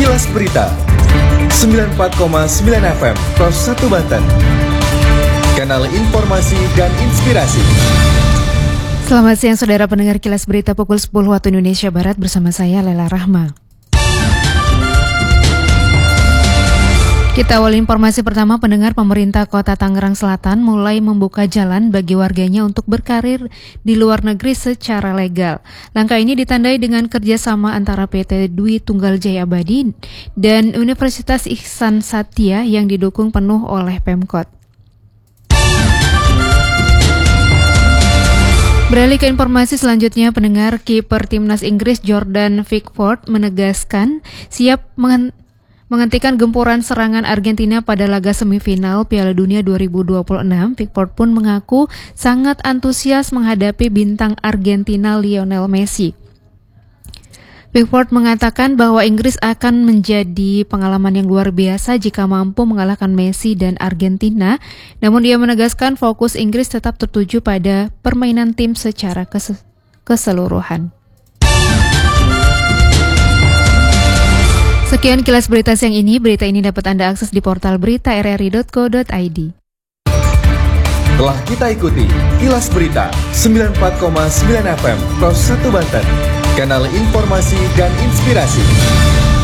Kilas Berita 94,9 FM Pros 1 Banten. Kanal informasi dan inspirasi. Selamat siang saudara pendengar Kilas Berita pukul 10 waktu Indonesia Barat bersama saya Lela Rahma. Kita awal informasi pertama, pendengar. Pemerintah Kota Tangerang Selatan mulai membuka jalan bagi warganya untuk berkarir di luar negeri secara legal. Langkah ini ditandai dengan kerjasama antara PT Dwi Tunggal Jaya Abadi dan Universitas Ihsan Satya yang didukung penuh oleh Pemkot. Beralih ke informasi selanjutnya, pendengar. Kiper Timnas Inggris Jordan Pickford menegaskan siap menghentikan gempuran serangan Argentina pada laga semifinal Piala Dunia 2026. Pickford pun mengaku sangat antusias menghadapi bintang Argentina Lionel Messi. Pickford mengatakan bahwa Inggris akan menjadi pengalaman yang luar biasa jika mampu mengalahkan Messi dan Argentina. Namun dia menegaskan fokus Inggris tetap tertuju pada permainan tim secara keseluruhan. Sekian Kilas Berita siang ini. Berita ini dapat Anda akses di portal berita rri.co.id. Telah kita ikuti Kilas Berita 94,9 FM Pros 1 Banten. Kanal informasi dan inspirasi.